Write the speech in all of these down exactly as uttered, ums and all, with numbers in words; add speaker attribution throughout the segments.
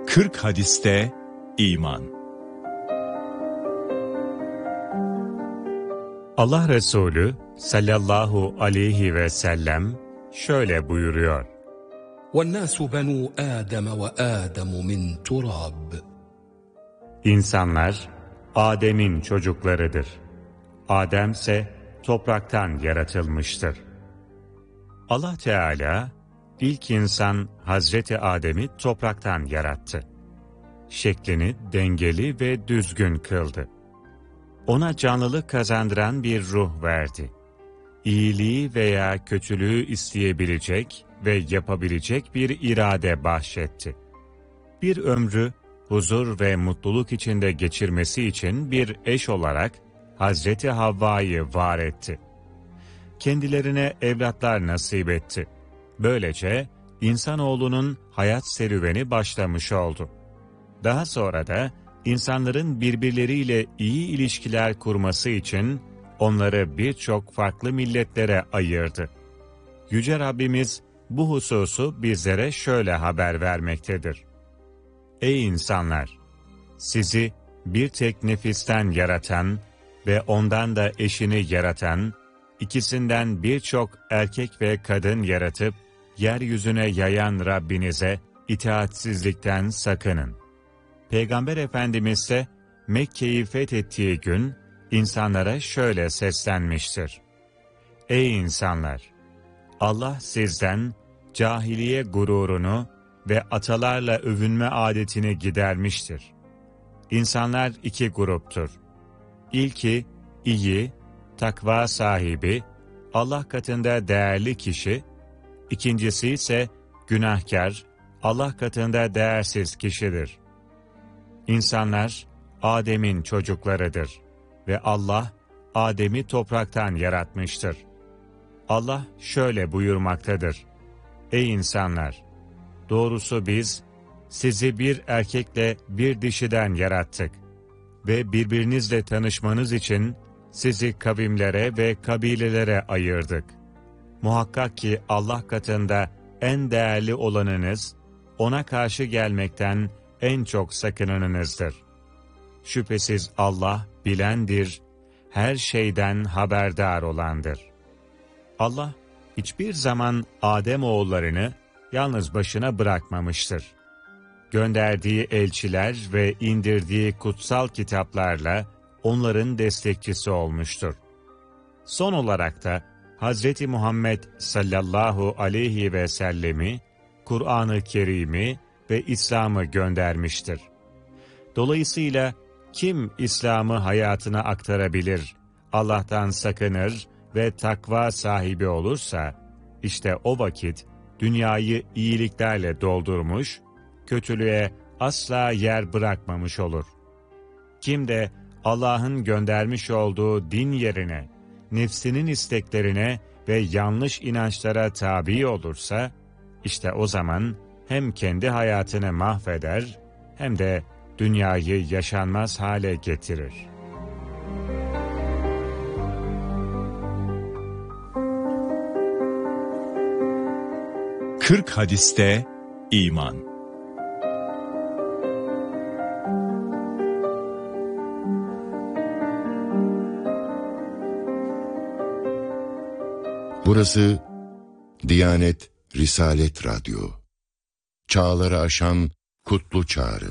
Speaker 1: kırk hadiste iman. Allah Resulü sallallahu aleyhi ve sellem şöyle buyuruyor.
Speaker 2: وَالنَّاسُ بَنُوا آدَمَ وَآدَمُ مِنْ تُرَابٍ.
Speaker 3: İnsanlar Adem'in çocuklarıdır. Adem ise topraktan yaratılmıştır. Allah Teala ilk insan Hazreti Adem'i topraktan yarattı. Şeklini dengeli ve düzgün kıldı. Ona canlılık kazandıran bir ruh verdi. İyiliği veya kötülüğü isteyebilecek ve yapabilecek bir irade bahşetti. Bir ömrü huzur ve mutluluk içinde geçirmesi için bir eş olarak Hazreti Havva'yı var etti. Kendilerine evlatlar nasip etti. Böylece insanoğlunun hayat serüveni başlamış oldu. Daha sonra da insanların birbirleriyle iyi ilişkiler kurması için onları birçok farklı milletlere ayırdı. Yüce Rabbimiz bu hususu bizlere şöyle haber vermektedir. Ey insanlar! Sizi bir tek nefisten yaratan ve ondan da eşini yaratan, ikisinden birçok erkek ve kadın yaratıp, yeryüzüne yayan Rabbinize itaatsizlikten sakının. Peygamber Efendimiz ise Mekke'yi fethettiği gün insanlara şöyle seslenmiştir. Ey insanlar! Allah sizden cahiliye gururunu ve atalarla övünme adetini gidermiştir. İnsanlar iki gruptur. İlki iyi, takva sahibi, Allah katında değerli kişi, İkincisi ise günahkar, Allah katında değersiz kişidir. İnsanlar Adem'in çocuklarıdır ve Allah Adem'i topraktan yaratmıştır. Allah şöyle buyurmaktadır. Ey insanlar! Doğrusu biz sizi bir erkekle bir dişiden yarattık ve birbirinizle tanışmanız için sizi kavimlere ve kabilelere ayırdık. Muhakkak ki Allah katında en değerli olanınız, ona karşı gelmekten en çok sakınanınızdır. Şüphesiz Allah bilendir, her şeyden haberdar olandır. Allah hiçbir zaman Adem oğullarını yalnız başına bırakmamıştır. Gönderdiği elçiler ve indirdiği kutsal kitaplarla onların destekçisi olmuştur. Son olarak da Hazreti Muhammed sallallahu aleyhi ve sellemi, Kur'an-ı Kerim'i ve İslam'ı göndermiştir. Dolayısıyla kim İslam'ı hayatına aktarabilir, Allah'tan sakınır ve takva sahibi olursa, işte o vakit dünyayı iyiliklerle doldurmuş, kötülüğe asla yer bırakmamış olur. Kim de Allah'ın göndermiş olduğu din yerine, nefsinin isteklerine ve yanlış inançlara tabi olursa, işte o zaman hem kendi hayatını mahveder, hem de dünyayı yaşanmaz hale getirir.
Speaker 1: kırk hadiste iman.
Speaker 4: Burası Diyanet Risalet Radyo. Çağları aşan kutlu çağrı.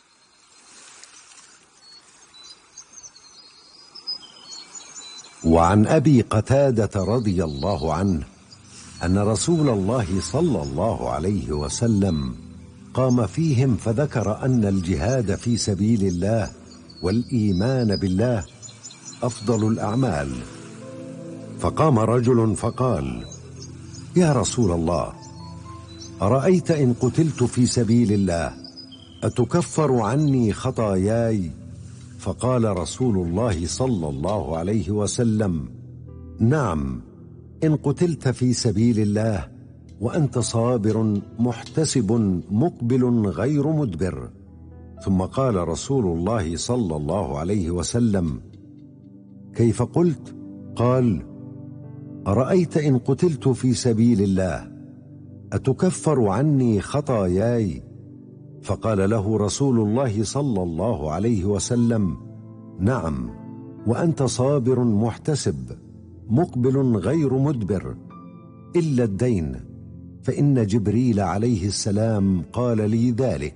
Speaker 5: وعن أبي قتادة رضي الله عنه أن رسول الله صلى الله عليه وسلم قام فيهم فذكر أن الجهاد في سبيل الله والإيمان بالله أفضل الأعمال. فقام رجل فقال: يا رسول الله، أرأيت إن قتلت في سبيل الله أتكفر عني خطاياي؟ فقال رسول الله صلى الله عليه وسلم: نعم، إن قتلت في سبيل الله وأنت صابر محتسب مقبل غير مدبر. ثم قال رسول الله صلى الله عليه وسلم: كيف قلت؟ قال: أرأيت إن قتلت في سبيل الله أتكفر عني خطاياي؟ فقال له رسول الله صلى الله عليه وسلم: نعم، وأنت صابر محتسب مقبل غير مدبر إلا الدين، فإن جبريل عليه السلام قال لي ذلك.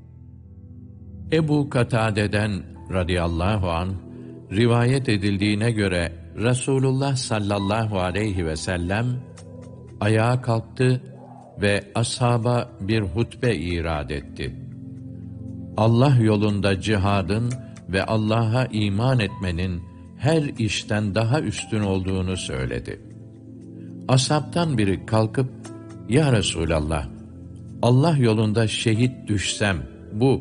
Speaker 6: Ebu Katade'den radıyallahu anh rivayet edildiğine göre Resulullah sallallahu aleyhi ve sellem ayağa kalktı ve ashaba bir hutbe irad etti. Allah yolunda cihadın ve Allah'a iman etmenin her işten daha üstün olduğunu söyledi. Ashabtan biri kalkıp, "Ya Resulallah, Allah yolunda şehit düşsem bu